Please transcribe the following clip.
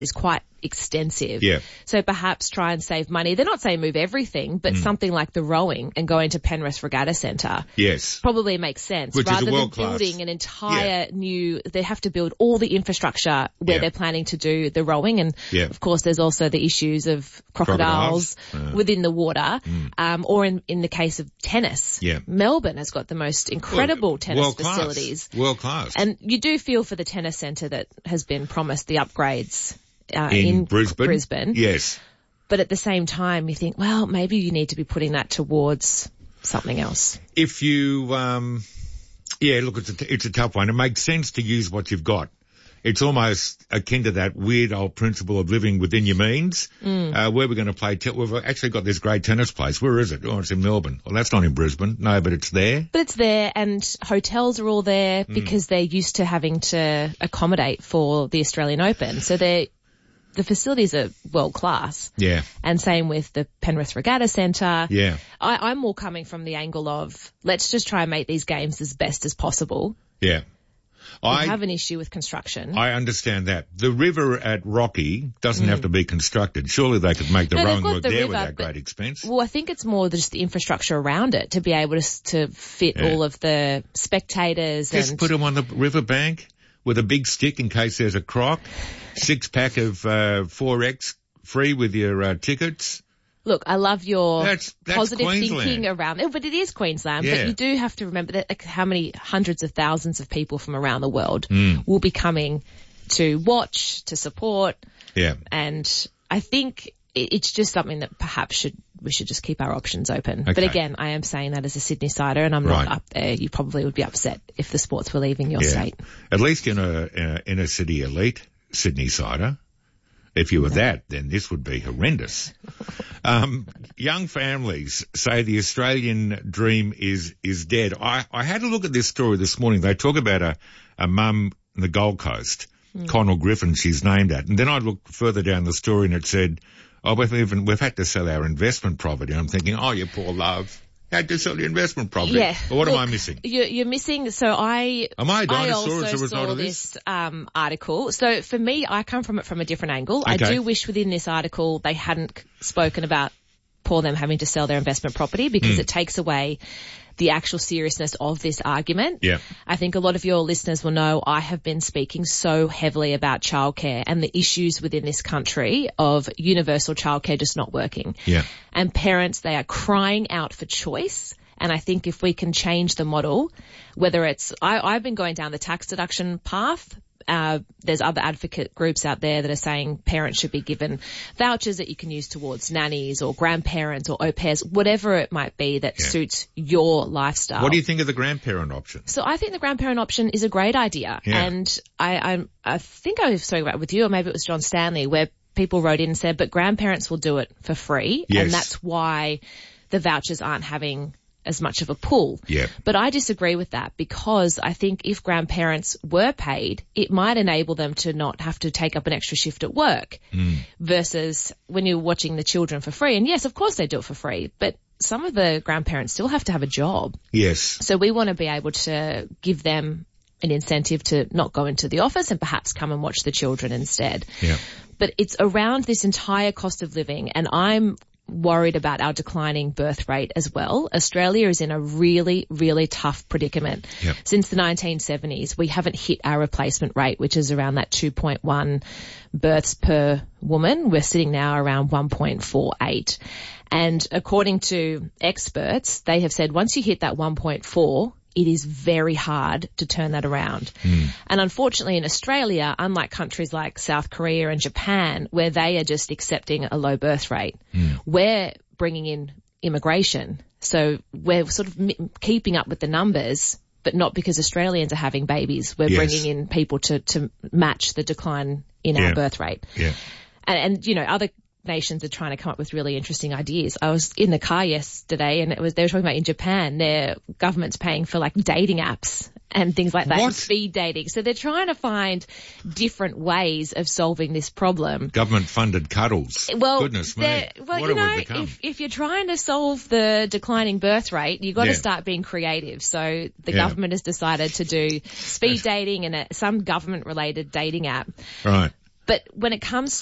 is quite extensive. Yeah. So perhaps try and save money. They're not saying move everything, but something like the rowing and going to Penrith Regatta Centre. Yes. Probably makes sense. Which is rather a than world-class. building an entire new, they have to build all the infrastructure where they're planning to do the rowing. And of course there's also the issues of crocodiles within the water, or in the case of tennis. Yeah. Melbourne has got the most incredible tennis facilities. World class. And you do feel for the tennis centre that has been promised the upgrades in Brisbane. Yes. But at the same time, you think, well, maybe you need to be putting that towards something else. If you, look, it's a tough one. It makes sense to use what you've got. It's almost akin to that weird old principle of living within your means. Where we're going to play, we've actually got this great tennis place. Where is it? Oh, it's in Melbourne. Well, that's not in Brisbane. No, but it's there. But it's there, and hotels are all there because they're used to having to accommodate for the Australian Open. So the facilities are world class. Yeah. And same with the Penrith Regatta Centre. Yeah. I'm more coming from the angle of let's just try and make these games as best as possible. Yeah. I have an issue with construction. I understand that. The river at Rocky doesn't have to be constructed. Surely they could make the rowing work there without great expense. Well, I think it's more just the infrastructure around it to be able to fit all of the spectators. Just put them on the riverbank with a big stick in case there's a croc. 6-pack of 4X free with your tickets. Look, I love your that's positive Queensland. thinking around it, but it is Queensland. Yeah. But you do have to remember that how many hundreds of thousands of people from around the world will be coming to watch, to support. Yeah. And I think it's just something that perhaps we should just keep our options open. Okay. But again, I am saying that as a Sydney-sider, and I'm not up there. You probably would be upset if the sports were leaving your state. At least in a city elite Sydney-sider. If you were that, then this would be horrendous. Young families say the Australian dream is dead. I had a look at this story this morning. They talk about a mum in the Gold Coast, Connell Griffin, she's named at. And then I looked further down the story and it said, we've had to sell our investment property. And I'm thinking, oh, you poor love. Had to sell your investment property. Yeah. But what am I missing? You're missing. So I dinosaur as a result saw of this article. So for me, I come from it from a different angle. Okay. I do wish within this article they hadn't spoken about poor them having to sell their investment property because it takes away the actual seriousness of this argument. Yeah. I think a lot of your listeners will know I have been speaking so heavily about childcare and the issues within this country of universal childcare just not working. Yeah. And parents, they are crying out for choice. And I think if we can change the model, whether it's, I've been going down the tax deduction path. There's other advocate groups out there that are saying parents should be given vouchers that you can use towards nannies or grandparents or au pairs, whatever it might be that suits your lifestyle. What do you think of the grandparent option? So I think the grandparent option is a great idea. Yeah. And I think I was talking about it with you, or maybe it was John Stanley, where people wrote in and said, but grandparents will do it for free. Yes. And that's why the vouchers aren't having as much of a pull. Yeah. But I disagree with that because I think if grandparents were paid, it might enable them to not have to take up an extra shift at work versus when you're watching the children for free. And yes, of course they do it for free, but some of the grandparents still have to have a job. Yes. So we want to be able to give them an incentive to not go into the office and perhaps come and watch the children instead. Yeah. But it's around this entire cost of living, and I'm worried about our declining birth rate as well. Australia is in a really, really tough predicament. Yep. Since the 1970s, we haven't hit our replacement rate, which is around that 2.1 births per woman. We're sitting now around 1.48. And according to experts, they have said once you hit that 1.4, it is very hard to turn that around. And unfortunately in Australia, unlike countries like South Korea and Japan, where they are just accepting a low birth rate, we're bringing in immigration. So we're sort of keeping up with the numbers, but not because Australians are having babies. We're bringing in people to match the decline in our birth rate. Yeah. And, you know, other nations are trying to come up with really interesting ideas. I was in the car yesterday and they were talking about in Japan, their government's paying for like dating apps and things like that. What? And speed dating. So they're trying to find different ways of solving this problem. Government funded cuddles. Well, goodness me. Well, what you have know, we become? if you're trying to solve the declining birth rate, you've got to start being creative. So the government has decided to do speed dating and some government related dating app. Right. But when it comes